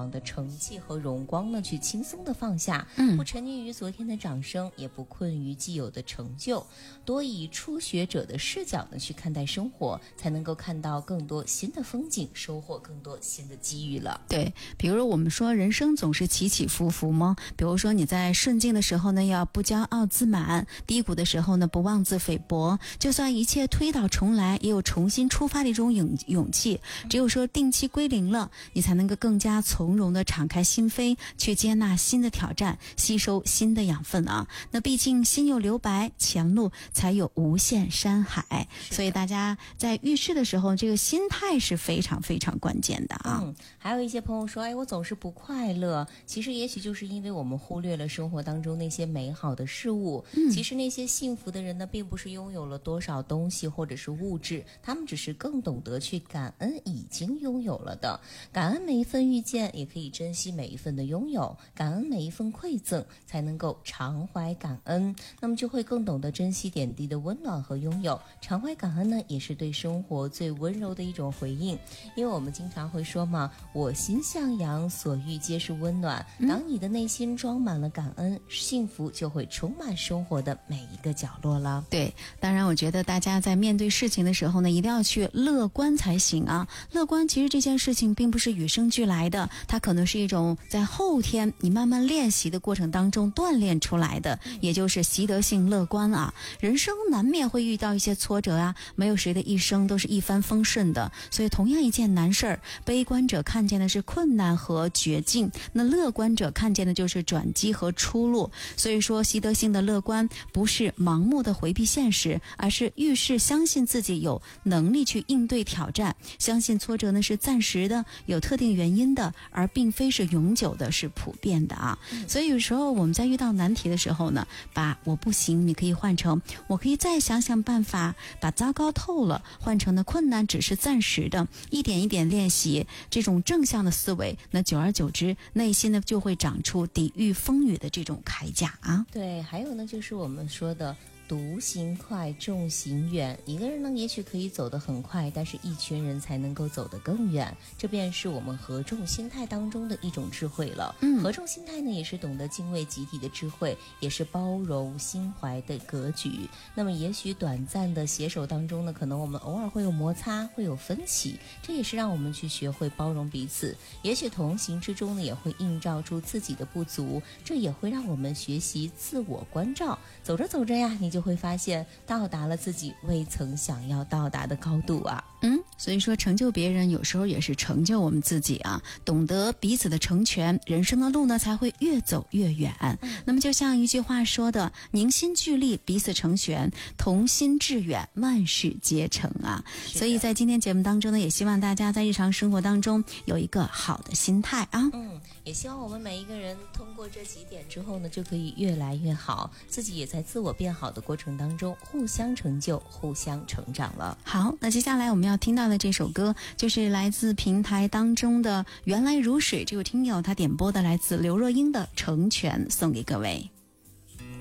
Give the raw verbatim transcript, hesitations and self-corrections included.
往的成绩和荣光呢去轻松的放下， 嗯， 不沉溺于昨天的掌声，也不困于既有的成就，多以初学者的视角呢去看待生活，才能够看到更多新的风景，收获更多新的机遇了。 对，比如我们说人生总是起起伏伏吗？比如说你在顺境的时候呢，要不骄傲自满；低谷的时候呢，不妄自菲薄。就算一切推倒重来，也有重新出发的一种勇勇气。只有说定期归零了，你才能够更加从容的敞开心扉，去接纳新的挑战，吸收新的养分啊。那毕竟心有留白，前路才有无限山海。所以大家在遇事的时候，这个心态是非常非常关键的啊。 嗯，还有一些朋友说，哎，我总是不快乐。其实也许就是因为我们忽略了生活当中那些美好的事物。 嗯， 其实那些幸福的人呢，并不是拥有了多少东西或者是物质，他们只是更懂得去感恩已经拥有了的。感恩每一份遇见，也可以珍惜每一份的拥有，感恩每一份馈赠，才能够常怀感恩，那么就会更懂得珍惜点滴的温暖和拥有。常怀感恩呢，也是对生活最温柔的一种回应。因为我们经常会说嘛，我心向阳，所遇皆是温暖。当你的内心装满了感恩，幸福就会充满生活的每一个角落了。 对，当然我觉得大家在面对事情的时候呢，一定要去乐观才行啊。乐观其实这件事情并不是与生俱来的，它可能是一种在后天你慢慢练习的过程当中锻炼出来的，也就是习得性乐观啊。人生难免会遇到一些挫折啊，没有谁的一生都是一帆风顺的，所以同样一件难事儿，悲观者看见的是困难和绝境，那乐观者看见的就是转机和出路。所以说习得性的乐观不是盲目的回避现实，而是遇事相信自己有能力去应对挑战，相信挫折呢是暂时的，有特定原因的，而并非是永久的，是普遍的啊。嗯、所以有时候我们在遇到难题的时候呢，把我不行你可以换成我可以再想想办法，把糟糕透了换成呢困难只是暂时的，一点一点练习这种正向的思维，那久而久之内心呢就会长出抵御风雨的这种铠甲啊。 对，还有呢就是我们说的独行快，众行远。一个人呢也许可以走得很快，但是一群人才能够走得更远，这便是我们合众心态当中的一种智慧了。嗯，合众心态呢也是懂得敬畏集体的智慧，也是包容心怀的格局。那么也许短暂的携手当中呢，可能我们偶尔会有摩擦，会有分歧，这也是让我们去学会包容彼此。也许同行之中呢也会映照出自己的不足，这也会让我们学习自我关照。走着走着呀，你就会发现到达了自己未曾想要到达的高度啊。 嗯，所以说成就别人有时候也是成就我们自己啊，懂得彼此的成全，人生的路呢才会越走越远。嗯、那么就像一句话说的，凝心聚力，彼此成全，同心致远，万事皆成啊。所以在今天节目当中呢，也希望大家在日常生活当中有一个好的心态啊。 嗯，也希望我们每一个人通过这几点之后呢，就可以越来越好，自己也在自我变好的过程当中互相成就，互相成长了。 好，那接下来我们要听到的这首歌就是来自平台当中的原来如水，这位听友他点播的来自刘若英的成全，送给各位。